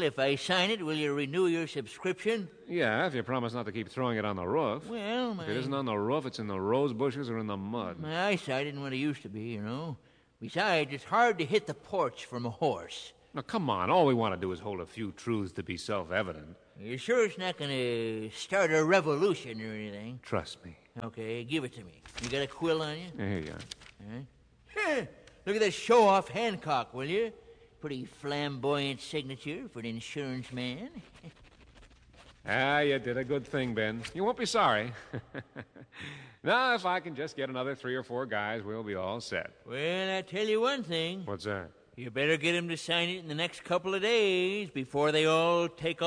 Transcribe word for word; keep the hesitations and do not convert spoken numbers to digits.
if I sign it, will you renew your subscription? Yeah, if you promise not to keep throwing it on the roof. Well, my... If it isn't on the roof, it's in the rose bushes or in the mud. My eyesight isn't what it used to be, you know. Besides, it's hard to hit the porch from a horse. Now, come on. All we want to do is hold a few truths to be self-evident. You sure it's not going to start a revolution or anything? Trust me. Okay, give it to me. You got a quill on you? Here you are. All right. Look at this show-off Hancock, will you? Pretty flamboyant signature for an insurance man. Ah, you did a good thing, Ben. You won't be sorry. Now, if I can just get another three or four guys, we'll be all set. Well, I tell you one thing. What's that? You better get him to sign it in the next couple of days before they all take off.